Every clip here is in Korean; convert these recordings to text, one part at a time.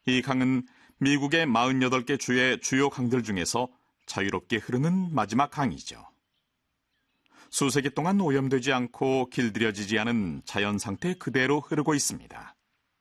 이 강은 미국의 48개 주의 주요 강들 중에서 자유롭게 흐르는 마지막 강이죠. 수세기 동안 오염되지 않고 길들여지지 않은 자연 상태 그대로 흐르고 있습니다.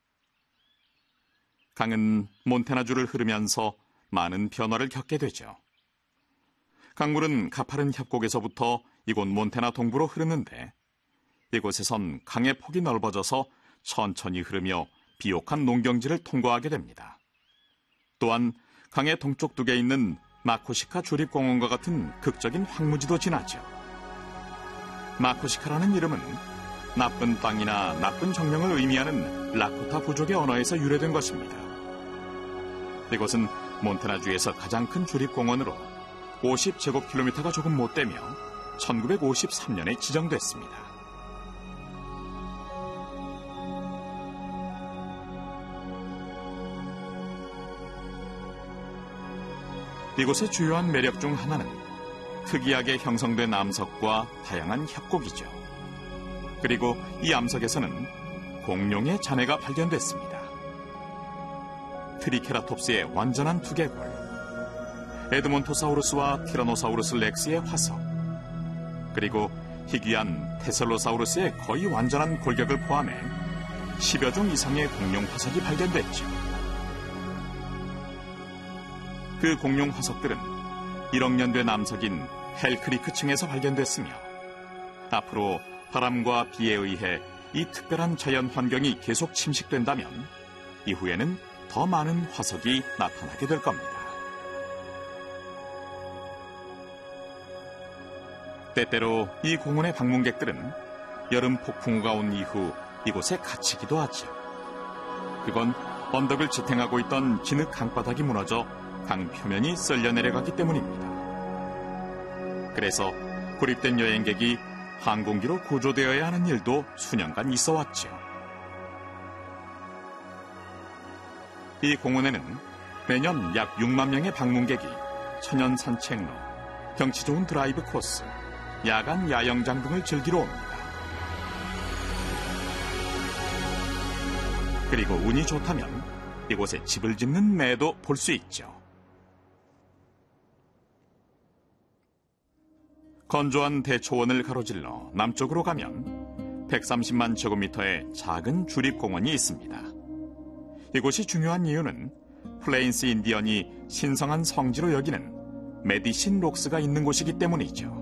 강은 몬태나주를 흐르면서 많은 변화를 겪게 되죠. 강물은 가파른 협곡에서부터 이곳 몬태나 동부로 흐르는데 이곳에선 강의 폭이 넓어져서 천천히 흐르며 비옥한 농경지를 통과하게 됩니다. 또한 강의 동쪽 둑에 있는 마코시카 주립공원과 같은 극적인 황무지도 지나죠. 마코시카라는 이름은 나쁜 땅이나 나쁜 정령을 의미하는 라코타 부족의 언어에서 유래된 것입니다. 이곳은 몬태나주에서 가장 큰 주립공원으로 50제곱킬로미터가 조금 못 되며 1953년에 지정됐습니다. 이곳의 주요한 매력 중 하나는 특이하게 형성된 암석과 다양한 협곡이죠. 그리고 이 암석에서는 공룡의 잔해가 발견됐습니다. 트리케라톱스의 완전한 두개골, 에드몬토사우루스와 티라노사우루스 렉스의 화석, 그리고 희귀한 테슬로사우루스의 거의 완전한 골격을 포함해 10여 종 이상의 공룡 화석이 발견됐죠. 그 공룡 화석들은 1억 년 된 암석인 헬크리크층에서 발견됐으며 앞으로 바람과 비에 의해 이 특별한 자연 환경이 계속 침식된다면 이후에는 더 많은 화석이 나타나게 될 겁니다. 때때로 이 공원의 방문객들은 여름 폭풍우가 온 이후 이곳에 갇히기도 하죠. 그건 언덕을 지탱하고 있던 진흙 강바닥이 무너져 강 표면이 쓸려 내려가기 때문입니다. 그래서 고립된 여행객이 항공기로 구조되어야 하는 일도 수년간 있어 왔죠. 이 공원에는 매년 약 6만 명의 방문객이 천연 산책로, 경치 좋은 드라이브 코스, 야간 야영장 등을 즐기러 옵니다. 그리고 운이 좋다면 이곳에 집을 짓는 매도 볼 수 있죠. 건조한 대초원을 가로질러 남쪽으로 가면 130만 제곱미터의 작은 주립공원이 있습니다. 이곳이 중요한 이유는 플레인스 인디언이 신성한 성지로 여기는 메디신 록스가 있는 곳이기 때문이죠.